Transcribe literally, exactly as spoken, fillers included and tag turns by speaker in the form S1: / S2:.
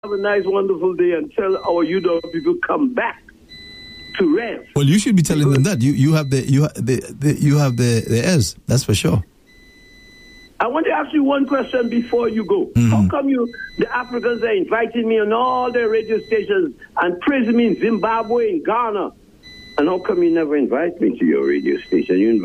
S1: have a nice, wonderful day and tell our youth people come back to rest.
S2: Well, you should be telling because them that. You you have the you have the, the you have the the heirs. That's for sure.
S1: I want to ask you one question before you go. Mm-hmm. How come you, the Africans, are inviting me on all their radio stations and praising me in Zimbabwe, in Ghana? And how come you never invite me to your radio station? You